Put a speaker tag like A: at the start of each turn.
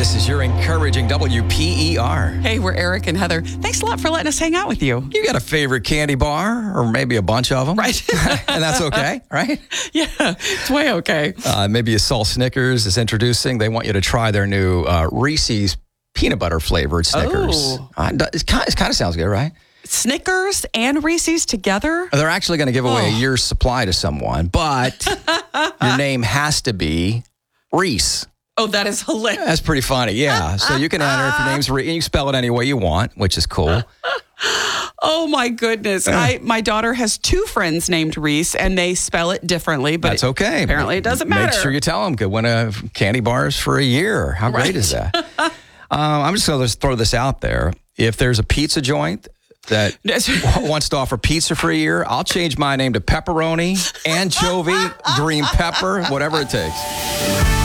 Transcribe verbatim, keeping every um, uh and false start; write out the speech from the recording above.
A: This is your encouraging W P E R.
B: Hey, we're Eric and Heather. Thanks a lot for letting us hang out with you.
A: You got a favorite candy bar, or maybe a bunch of them,
B: Right?
A: And that's okay, right?
B: Yeah, it's way okay.
A: Uh, maybe you saw Snickers is introducing. They want you to try their new uh, Reese's peanut butter flavored Snickers.
B: Oh.
A: Uh, it kind of, it kind of sounds good, right?
B: Snickers and Reese's together?
A: They're actually going to give away
B: Oh.
A: a year's supply to someone, but your name has to be Reese.
B: Oh, that is hilarious.
A: That's pretty funny, yeah. So you can enter if your name's Reese. You spell it any way you want, which is cool.
B: Oh, my goodness. I My daughter has two friends named Reese, and they spell it differently. But
A: That's okay.
B: Apparently, it doesn't matter.
A: Make sure you tell them. Could win a candy bars for a year. How great
B: Right.
A: is that? um, I'm just going to throw this out there. If there's a pizza joint that wants to offer pizza for a year, I'll change my name to pepperoni, anchovy, green pepper, whatever it takes.